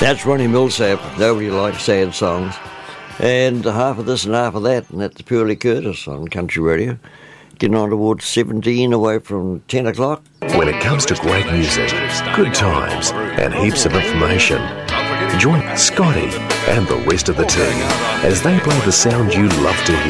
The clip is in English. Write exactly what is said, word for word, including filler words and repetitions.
That's Ronnie Millsap. Nobody likes sad songs. And half of this and half of that, and that's Pearlie Curtis on Country Radio. Getting on towards seventeen, away from ten o'clock. When it comes to great music, good times, and heaps of information, join Scotty and the rest of the team as they play the sound you love to hear.